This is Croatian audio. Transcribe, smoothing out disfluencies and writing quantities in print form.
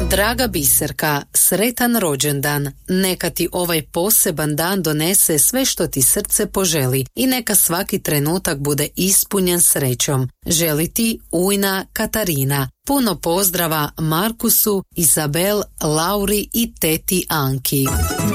Draga Biserka, sretan rođendan. Neka ti ovaj poseban dan donese sve što ti srce poželi i neka svaki trenutak bude ispunjen srećom. Želi ti ujna Katarina. Puno pozdrava Markusu, Izabel, Lauri i teti Anki.